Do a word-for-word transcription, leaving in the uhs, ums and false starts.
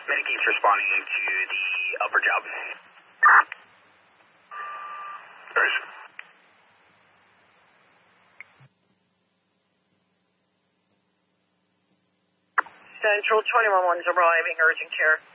Medicate's responding to the upper job. Nice. Central twenty-one one's arriving, urgent care.